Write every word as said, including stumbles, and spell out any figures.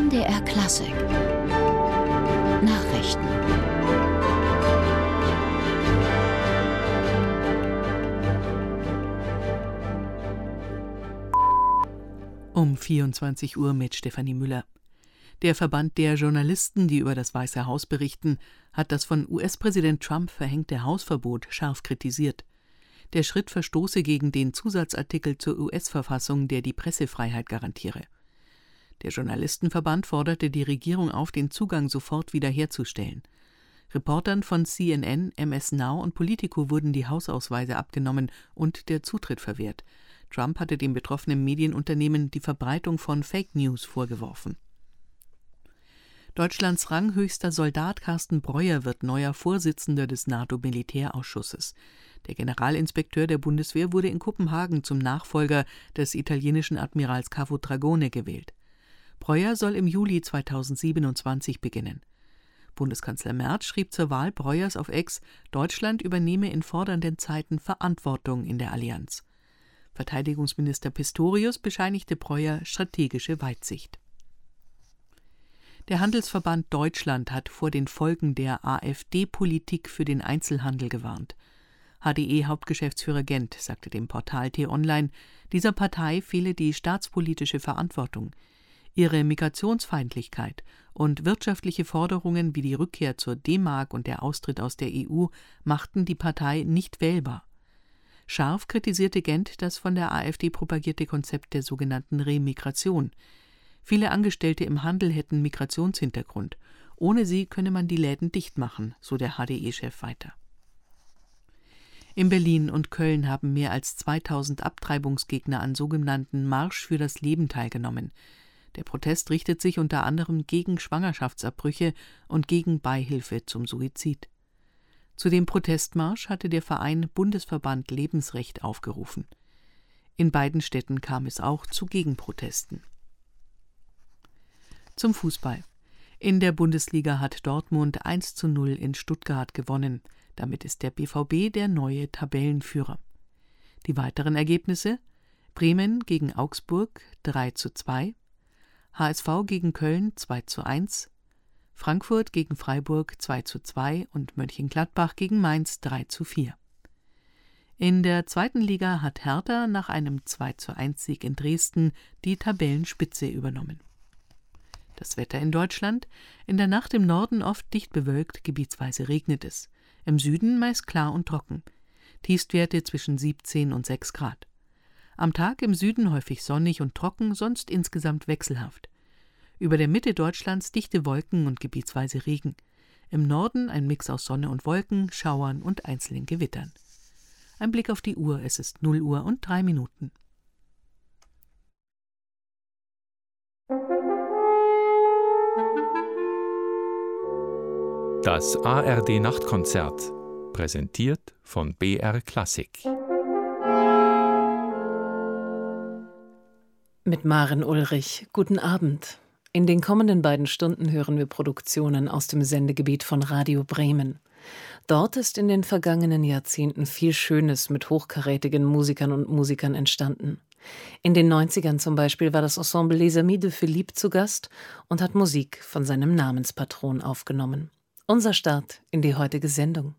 N D R Klassik Nachrichten. Um vierundzwanzig Uhr mit Stefanie Müller. Der Verband der Journalisten, die über das Weiße Haus berichten, hat das von U S-Präsident Trump verhängte Hausverbot scharf kritisiert. Der Schritt verstoße gegen den Zusatzartikel zur U S-Verfassung, der die Pressefreiheit garantiere. Der Journalistenverband forderte die Regierung auf, den Zugang sofort wiederherzustellen. Reportern von C N N, M S Now und Politico wurden die Hausausweise abgenommen und der Zutritt verwehrt. Trump hatte dem betroffenen Medienunternehmen die Verbreitung von Fake News vorgeworfen. Deutschlands ranghöchster Soldat Carsten Breuer wird neuer Vorsitzender des NATO-Militärausschusses. Der Generalinspekteur der Bundeswehr wurde in Kopenhagen zum Nachfolger des italienischen Admirals Cavo Dragone gewählt. Breuer soll im Juli zweitausendsiebenundzwanzig beginnen. Bundeskanzler Merz schrieb zur Wahl Breuers auf X, Deutschland übernehme in fordernden Zeiten Verantwortung in der Allianz. Verteidigungsminister Pistorius bescheinigte Breuer strategische Weitsicht. Der Handelsverband Deutschland hat vor den Folgen der AfD-Politik für den Einzelhandel gewarnt. H D E-Hauptgeschäftsführer Gent sagte dem Portal T-Online, dieser Partei fehle die staatspolitische Verantwortung. Ihre Migrationsfeindlichkeit und wirtschaftliche Forderungen wie die Rückkehr zur D-Mark und der Austritt aus der E U machten die Partei nicht wählbar. Scharf kritisierte Gent das von der AfD propagierte Konzept der sogenannten Remigration. Viele Angestellte im Handel hätten Migrationshintergrund. Ohne sie könne man die Läden dicht machen, so der H D E-Chef weiter. In Berlin und Köln haben mehr als zweitausend Abtreibungsgegner an sogenannten Marsch für das Leben teilgenommen. Der Protest richtet sich unter anderem gegen Schwangerschaftsabbrüche und gegen Beihilfe zum Suizid. Zu dem Protestmarsch hatte der Verein Bundesverband Lebensrecht aufgerufen. In beiden Städten kam es auch zu Gegenprotesten. Zum Fußball. In der Bundesliga hat Dortmund eins zu null in Stuttgart gewonnen. Damit ist der B V B der neue Tabellenführer. Die weiteren Ergebnisse: Bremen gegen Augsburg drei zu zwei, H S V gegen Köln zwei zu eins, Frankfurt gegen Freiburg zwei zu zwei und Mönchengladbach gegen Mainz drei zu vier. In der zweiten Liga hat Hertha nach einem zwei zu eins Sieg in Dresden die Tabellenspitze übernommen. Das Wetter in Deutschland: In der Nacht im Norden oft dicht bewölkt, gebietsweise regnet es. Im Süden meist klar und trocken. Tiefstwerte zwischen siebzehn und sechs Grad. Am Tag im Süden häufig sonnig und trocken, sonst insgesamt wechselhaft. Über der Mitte Deutschlands dichte Wolken und gebietsweise Regen. Im Norden ein Mix aus Sonne und Wolken, Schauern und einzelnen Gewittern. Ein Blick auf die Uhr, es ist null Uhr und drei Minuten. Das A R D-Nachtkonzert, präsentiert von B R Klassik. Mit Maren Ulrich, guten Abend. In den kommenden beiden Stunden hören wir Produktionen aus dem Sendegebiet von Radio Bremen. Dort ist in den vergangenen Jahrzehnten viel Schönes mit hochkarätigen Musikern und Musikern entstanden. In den neunzigern zum Beispiel war das Ensemble Les Amis de Philippe zu Gast und hat Musik von seinem Namenspatron aufgenommen. Unser Start in die heutige Sendung.